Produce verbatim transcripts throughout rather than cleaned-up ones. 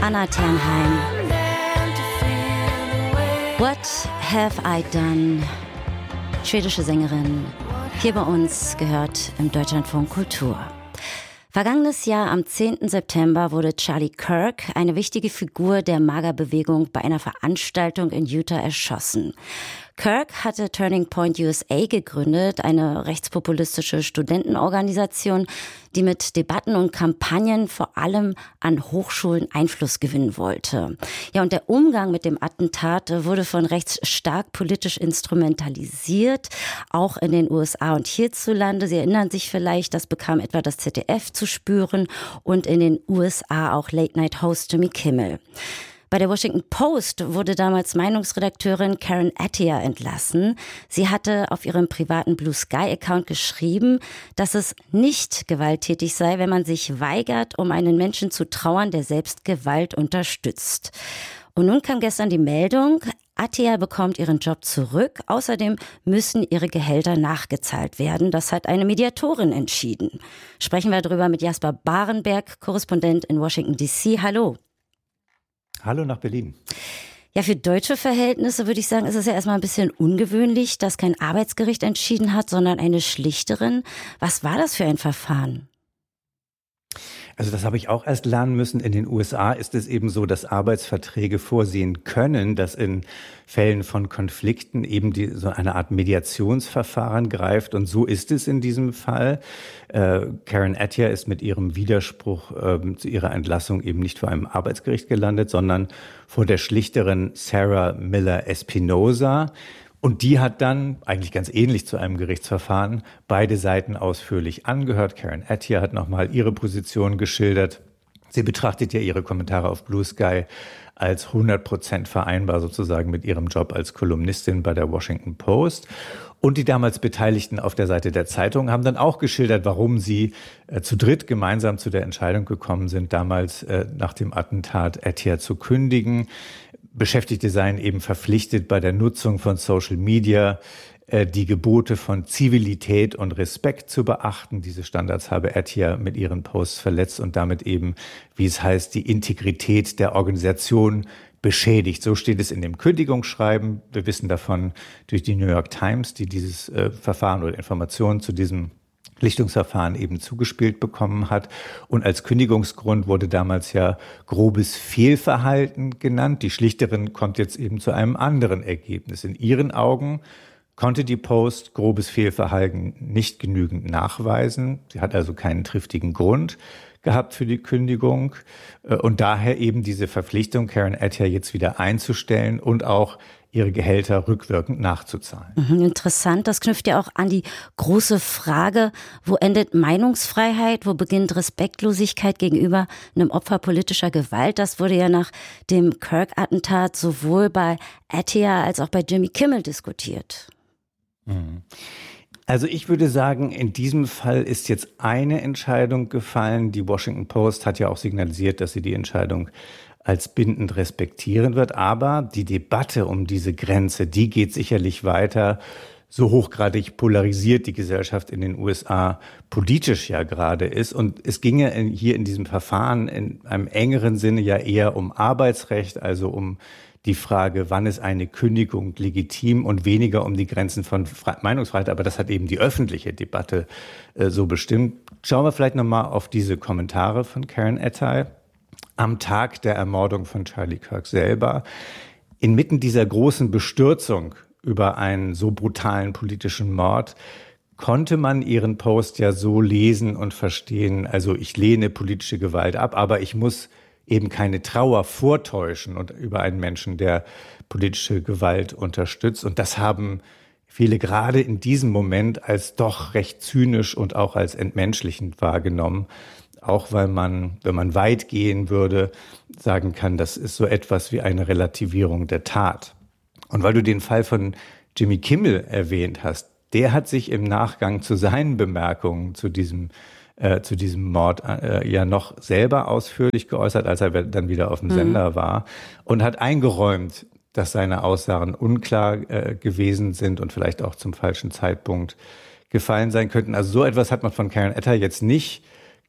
Anna Ternheim. What have I done? Schwedische Sängerin, hier bei uns gehört im Deutschlandfunk Kultur. Vergangenes Jahr am zehnten September wurde Charlie Kirk, eine wichtige Figur der MAGA-Bewegung, bei einer Veranstaltung in Utah erschossen. Kirk hatte Turning Point U S A gegründet, eine rechtspopulistische Studentenorganisation, die mit Debatten und Kampagnen vor allem an Hochschulen Einfluss gewinnen wollte. Ja, und der Umgang mit dem Attentat wurde von rechts stark politisch instrumentalisiert, auch in den U S A und hierzulande. Sie erinnern sich vielleicht, das bekam etwa das Z D F zu spüren und in den U S A auch Late-Night-Host Jimmy Kimmel. Bei der Washington Post wurde damals Meinungsredakteurin Karen Attiah entlassen. Sie hatte auf ihrem privaten Blue Sky-Account geschrieben, dass es nicht gewalttätig sei, wenn man sich weigert, um einen Menschen zu trauern, der selbst Gewalt unterstützt. Und nun kam gestern die Meldung, Attiah bekommt ihren Job zurück. Außerdem müssen ihre Gehälter nachgezahlt werden. Das hat eine Mediatorin entschieden. Sprechen wir darüber mit Jasper Barenberg, Korrespondent in Washington D C. Hallo. Hallo nach Berlin. Ja, für deutsche Verhältnisse würde ich sagen, ist es ja erstmal ein bisschen ungewöhnlich, dass kein Arbeitsgericht entschieden hat, sondern eine Schlichterin. Was war das für ein Verfahren? Also das habe ich auch erst lernen müssen. In den U S A ist es eben so, dass Arbeitsverträge vorsehen können, dass in Fällen von Konflikten eben die, so eine Art Mediationsverfahren greift. Und so ist es in diesem Fall. Äh, Karen Attiah ist mit ihrem Widerspruch äh, zu ihrer Entlassung eben nicht vor einem Arbeitsgericht gelandet, sondern vor der Schlichterin Sarah Miller Espinosa. Und die hat dann, eigentlich ganz ähnlich zu einem Gerichtsverfahren, beide Seiten ausführlich angehört. Karen Attiah hat nochmal ihre Position geschildert. Sie betrachtet ja ihre Kommentare auf Blue Sky als hundert Prozent vereinbar sozusagen mit ihrem Job als Kolumnistin bei der Washington Post. Und die damals Beteiligten auf der Seite der Zeitung haben dann auch geschildert, warum sie äh, zu dritt gemeinsam zu der Entscheidung gekommen sind, damals äh, nach dem Attentat Attiah zu kündigen. Beschäftigte seien eben verpflichtet, bei der Nutzung von Social Media äh, die Gebote von Zivilität und Respekt zu beachten. Diese Standards habe Attiah mit ihren Posts verletzt und damit eben, wie es heißt, die Integrität der Organisation beschädigt. So steht es in dem Kündigungsschreiben. Wir wissen davon durch die New York Times, die dieses äh, Verfahren oder Informationen zu diesem Lichtungsverfahren eben zugespielt bekommen hat. Und als Kündigungsgrund wurde damals ja grobes Fehlverhalten genannt. Die Schlichterin kommt jetzt eben zu einem anderen Ergebnis. In ihren Augen konnte die Post grobes Fehlverhalten nicht genügend nachweisen. Sie hat also keinen triftigen Grund gehabt für die Kündigung und daher eben diese Verpflichtung, Karen Attiah jetzt wieder einzustellen und auch ihre Gehälter rückwirkend nachzuzahlen. Mhm, interessant, das knüpft ja auch an die große Frage, wo endet Meinungsfreiheit, wo beginnt Respektlosigkeit gegenüber einem Opfer politischer Gewalt? Das wurde ja nach dem Kirk-Attentat sowohl bei Attiah als auch bei Jimmy Kimmel diskutiert. Mhm. Also ich würde sagen, in diesem Fall ist jetzt eine Entscheidung gefallen. Die Washington Post hat ja auch signalisiert, dass sie die Entscheidung als bindend respektieren wird. Aber die Debatte um diese Grenze, die geht sicherlich weiter. So hochgradig polarisiert die Gesellschaft in den U S A politisch ja gerade ist. Und es ginge hier in diesem Verfahren in einem engeren Sinne ja eher um Arbeitsrecht, also um die Frage, wann ist eine Kündigung legitim und weniger um die Grenzen von Fre- Meinungsfreiheit. Aber das hat eben die öffentliche Debatte äh, so bestimmt. Schauen wir vielleicht nochmal auf diese Kommentare von Karen Attiah am Tag der Ermordung von Charlie Kirk selber. Inmitten dieser großen Bestürzung über einen so brutalen politischen Mord konnte man ihren Post ja so lesen und verstehen, also ich lehne politische Gewalt ab, aber ich muss eben keine Trauer vortäuschen und über einen Menschen, der politische Gewalt unterstützt. Und das haben viele gerade in diesem Moment als doch recht zynisch und auch als entmenschlichend wahrgenommen. Auch weil man, wenn man weit gehen würde, sagen kann, das ist so etwas wie eine Relativierung der Tat. Und weil du den Fall von Jimmy Kimmel erwähnt hast, der hat sich im Nachgang zu seinen Bemerkungen zu diesem Äh, zu diesem Mord äh, ja noch selber ausführlich geäußert, als er dann wieder auf dem Sender mhm. war und hat eingeräumt, dass seine Aussagen unklar äh, gewesen sind und vielleicht auch zum falschen Zeitpunkt gefallen sein könnten. Also so etwas hat man von Karen Attiah jetzt nicht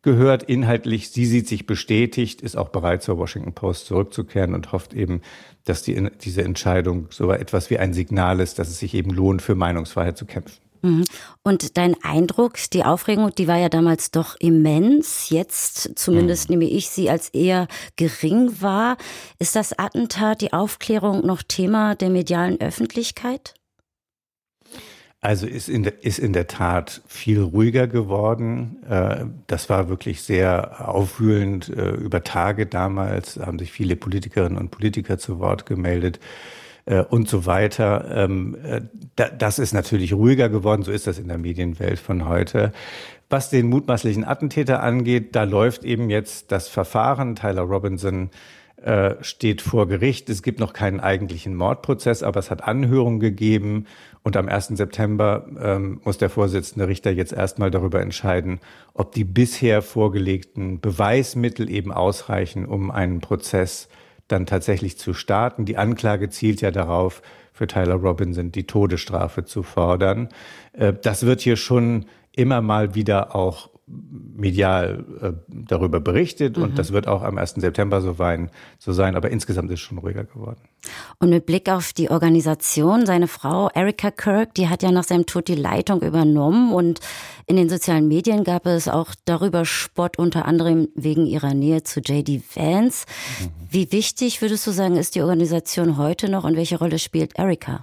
gehört inhaltlich. Sie sieht sich bestätigt, ist auch bereit, zur Washington Post zurückzukehren und hofft eben, dass die, diese Entscheidung so etwas wie ein Signal ist, dass es sich eben lohnt, für Meinungsfreiheit zu kämpfen. Und dein Eindruck, die Aufregung, die war ja damals doch immens. Jetzt, zumindest mhm. nehme ich sie als eher gering wahr. Ist das Attentat, die Aufklärung noch Thema der medialen Öffentlichkeit? Also ist in, der, ist in der Tat viel ruhiger geworden. Das war wirklich sehr aufwühlend. Über Tage damals haben sich viele Politikerinnen und Politiker zu Wort gemeldet. Und so weiter. Das ist natürlich ruhiger geworden, so ist das in der Medienwelt von heute. Was den mutmaßlichen Attentäter angeht, da läuft eben jetzt das Verfahren. Tyler Robinson steht vor Gericht. Es gibt noch keinen eigentlichen Mordprozess, aber es hat Anhörungen gegeben. Und am ersten September muss der Vorsitzende Richter jetzt erstmal darüber entscheiden, ob die bisher vorgelegten Beweismittel eben ausreichen, um einen Prozess dann tatsächlich zu starten. Die Anklage zielt ja darauf, für Tyler Robinson die Todesstrafe zu fordern. Das wird hier schon immer mal wieder auch medial äh, darüber berichtet, mhm. und das wird auch am ersten September so, wein, so sein, aber insgesamt ist es schon ruhiger geworden. Und mit Blick auf die Organisation, seine Frau Erica Kirk, die hat ja nach seinem Tod die Leitung übernommen, und in den sozialen Medien gab es auch darüber Spott, unter anderem wegen ihrer Nähe zu J D Vance. Mhm. Wie wichtig, würdest du sagen, ist die Organisation heute noch, und welche Rolle spielt Erica?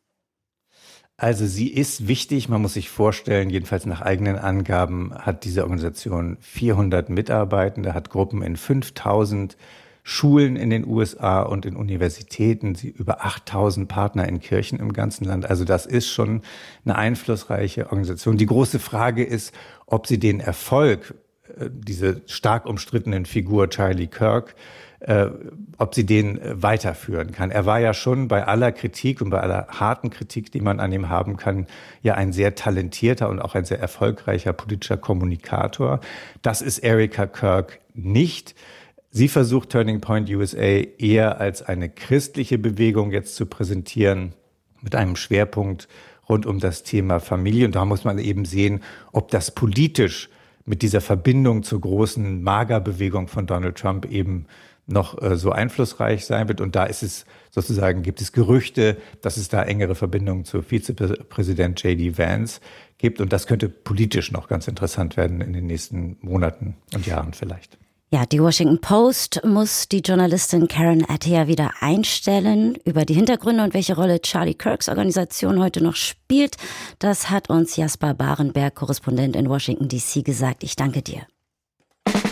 Also sie ist wichtig, man muss sich vorstellen, jedenfalls nach eigenen Angaben hat diese Organisation vierhundert Mitarbeitende, hat Gruppen in fünftausend Schulen in den U S A und in Universitäten, sie über achttausend Partner in Kirchen im ganzen Land. Also das ist schon eine einflussreiche Organisation. Die große Frage ist, ob sie den Erfolg, diese stark umstrittenen Figur Charlie Kirk, Äh, ob sie den äh, weiterführen kann. Er war ja schon bei aller Kritik und bei aller harten Kritik, die man an ihm haben kann, ja ein sehr talentierter und auch ein sehr erfolgreicher politischer Kommunikator. Das ist Erica Kirk nicht. Sie versucht Turning Point U S A eher als eine christliche Bewegung jetzt zu präsentieren, mit einem Schwerpunkt rund um das Thema Familie. Und da muss man eben sehen, ob das politisch mit dieser Verbindung zur großen MAGA-Bewegung von Donald Trump eben noch äh, so einflussreich sein wird. Und da ist es sozusagen, gibt es Gerüchte, dass es da engere Verbindungen zu Vizepräsident J D Vance gibt. Und das könnte politisch noch ganz interessant werden in den nächsten Monaten und Jahren vielleicht. Ja, die Washington Post muss die Journalistin Karen Attiah wieder einstellen. Über die Hintergründe und welche Rolle Charlie Kirks Organisation heute noch spielt, das hat uns Jasper Barenberg, Korrespondent in Washington D C, gesagt. Ich danke dir.